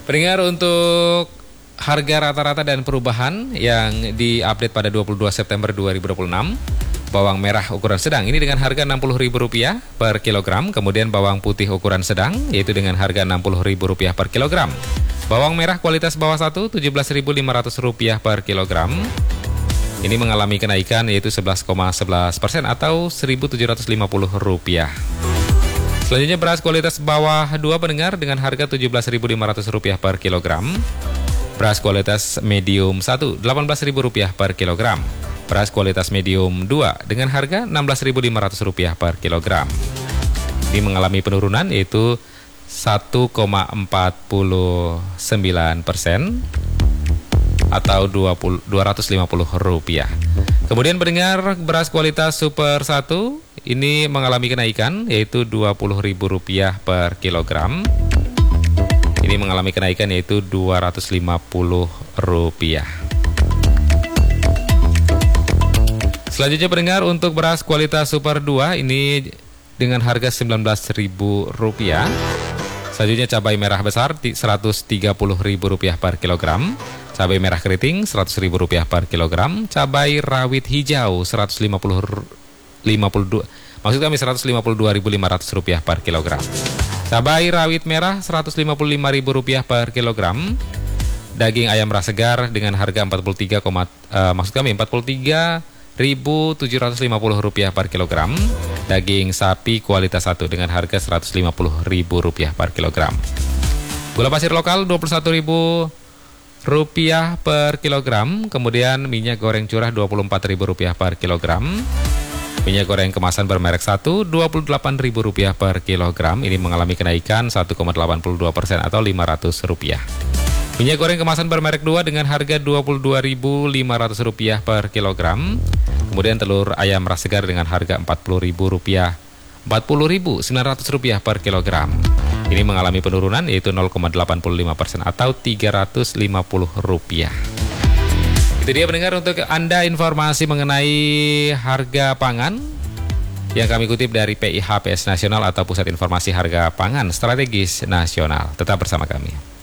Pendengar, untuk harga rata-rata dan perubahan yang diupdate pada 22 September 2026, bawang merah ukuran sedang ini dengan harga Rp60.000 per kilogram, kemudian bawang putih ukuran sedang yaitu dengan harga Rp60.000 per kilogram. Bawang merah kualitas bawah 1 Rp17.500 per kilogram. Ini mengalami kenaikan yaitu 11,11% atau Rp1.750. Selanjutnya beras kualitas bawah 2 pendengar dengan harga Rp17.500 per kilogram. Beras kualitas medium 1 Rp18.000 per kilogram. Beras kualitas medium 2 dengan harga Rp16.500 per kilogram. Ini mengalami penurunan yaitu 1,49% atau Rp250. Kemudian pendengar, beras kualitas super 1 ini mengalami kenaikan yaitu Rp20.000 per kilogram. Ini mengalami kenaikan yaitu Rp250. Selanjutnya pendengar, untuk beras kualitas super 2 ini dengan harga Rp19.000. Selanjutnya cabai merah besar Rp130.000 per kilogram. Cabai merah keriting Rp100.000 per kilogram. Cabai rawit hijau Rp152.500 per kilogram. Cabai rawit merah Rp155.000 per kilogram. Daging ayam ras segar dengan harga Rp43.750 per kilogram. Daging sapi kualitas 1 dengan harga Rp150.000 per kilogram. Gula pasir lokal Rp21.000 per kilogram. Kemudian minyak goreng curah Rp24.000 per kilogram. Minyak goreng kemasan bermerek 1 Rp28.000 per kilogram. Ini mengalami kenaikan 1,82% atau Rp500. Minyak goreng kemasan bermerek 2 dengan harga Rp22.500 per kilogram. Kemudian telur ayam ras segar dengan harga Rp40.900 per kilogram. Ini mengalami penurunan yaitu 0,85% atau Rp350. Itu dia pendengar untuk Anda informasi mengenai harga pangan yang kami kutip dari PIHPS Nasional atau Pusat Informasi Harga Pangan Strategis Nasional. Tetap bersama kami.